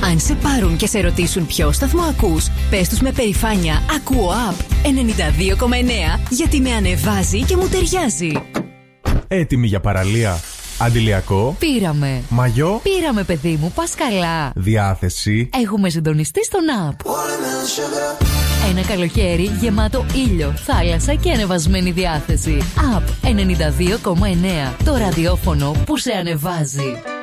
Αν σε πάρουν και σε ρωτήσουν ποιο σταθμό ακούς, πες τους με περηφάνεια «Ακούω Up 92,9» γιατί με ανεβάζει και μου ταιριάζει. Έτοιμοι για παραλία? Αντιλιακό? Πήραμε. Μαγιό? Πήραμε, παιδί μου, πας καλά. Διάθεση? Έχουμε συντονιστεί στον Up. Ένα καλοκαίρι γεμάτο ήλιο, θάλασσα και ανεβασμένη διάθεση. Up 92,9. Το ραδιόφωνο που σε ανεβάζει.